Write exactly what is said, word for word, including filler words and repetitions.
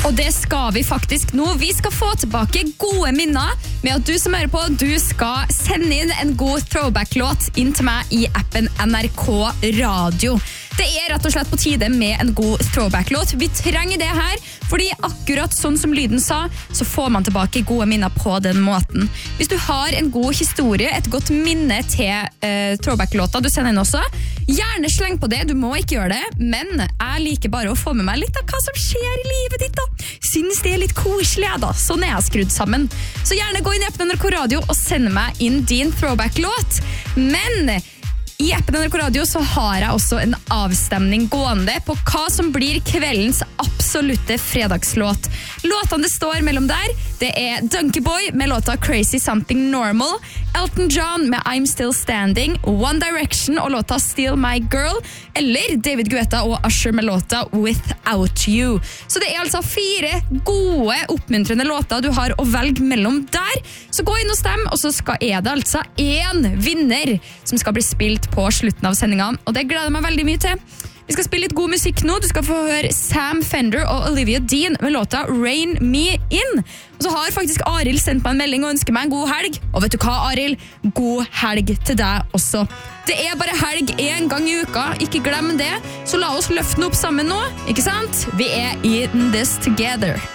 Og det skal vi faktisk nå. Vi skal få tilbake gode minner med at du som hører på, du skal sende inn en god throwback-låt inn til meg i appen N R K Radio. Det er rett og slett på tide med en god throwback-låt. Vi trenger det her, fordi akkurat sånn som lyden sa, så får man tilbake gode minner på den måten. Hvis du har en god historie, et godt minne til eh, throwback-låta du sender inn også, gjerne sleng på det, du må ikke gjøre det, men jeg liker bare å få med meg litt av hva som skjer i livet ditt da. Synes det er litt koselig, da. Sånn er jeg skrudd sammen. Så gjerne gå inn i appen N R K Radio og send meg inn din throwback-låt. Men i appen N R K Radio så har jeg også en avstemning gående på hva som blir kveldens absolutte fredagslåt. Låtene det står mellom der, det er Donkey Boy med låta Crazy Something Normal, Elton John med I'm Still Standing, One Direction og låta Steal My Girl, eller David Guetta og Usher med låta Without You. Så det er altså fire gode, oppmuntrende låter du har å velge mellom der. Så gå inn og stem, og så skal, er det altså en vinner som skal bli spilt på slutten av sendingen, og det gleder jeg meg veldig mye til. Vi skal spille litt god musikk nå. Du skal få høre Sam Fender og Olivia Dean med låta Rain Me In. Og så har faktisk Arild sendt meg en melding og ønsker meg en god helg. Og vet du hva, Arild? God helg til deg også. Det er bare helg en gang i uka. Ikke glem det. Så la oss løfte den opp sammen nå, ikke sant? Vi er in this together.